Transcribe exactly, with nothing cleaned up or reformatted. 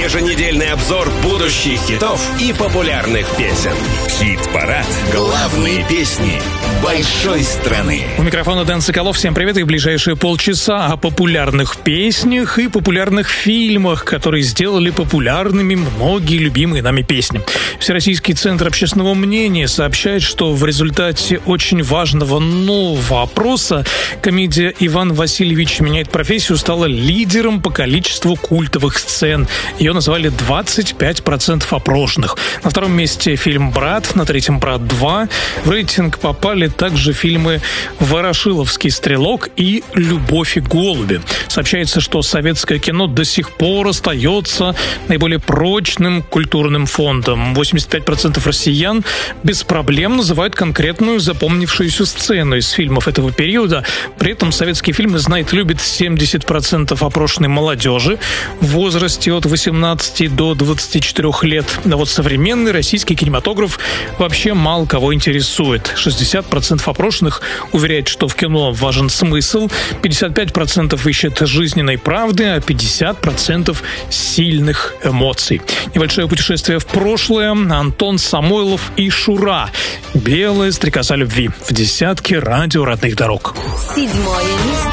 Еженедельный обзор будущих хитов и популярных песен. Хит-парад. Главные песни большой страны. У микрофона Дэн Соколов. Всем привет. И в ближайшие полчаса о популярных песнях и популярных фильмах, которые сделали популярными многие любимые нами песни. Всероссийский центр общественного мнения сообщает, что в результате очень важного нового опроса комедия «Иван Васильевич меняет профессию» стала лидером по количеству культовых сцен. Ее назвали двадцать пять процентов опрошенных. На втором месте фильм «Брат», на третьем «Брат два». В рейтинг попали также фильмы «Ворошиловский стрелок» и «Любовь и голуби». Сообщается, что советское кино до сих пор остается наиболее прочным культурным фондом. восемьдесят пять процентов россиян без проблем называют конкретную запомнившуюся сцену из фильмов этого периода. При этом советские фильмы знает и любит семьдесят процентов опрошенной молодежи в возрасте от восемнадцати до двадцати четырёх лет. А вот современный российский кинематограф вообще мало кого интересует. шестьдесят процентов опрошенных уверяет, что в кино важен смысл, пятьдесят пять процентов ищет жизненной правды, а пятьдесят процентов сильных эмоций. Небольшое путешествие в прошлое. Антон Самойлов и Шура. «Белая стрекоза любви» в десятке радио родных дорог. Седьмое место.